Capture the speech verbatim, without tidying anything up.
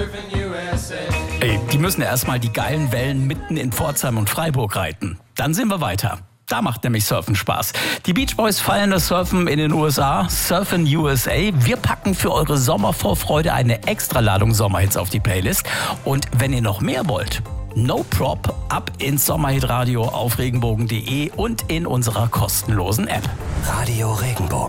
Ey, die müssen erstmal die geilen Wellen mitten in Pforzheim und Freiburg reiten. Dann sehen wir weiter. Da macht nämlich Surfen Spaß. Die Beach Boys feiern das Surfen in den U S A, Surfen U S A. Wir packen für eure Sommervorfreude eine Extraladung Sommerhits auf die Playlist. Und wenn ihr noch mehr wollt, no prop, ab ins Sommerhitradio auf regenbogen punkt de und in unserer kostenlosen App. Radio Regenbogen.